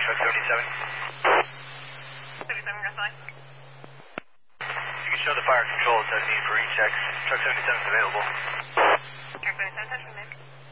truck 77. 77 Grassline. You can show the fire control, it does need for rechecks. Truck 77 is available. Truck 77, touch from Nick.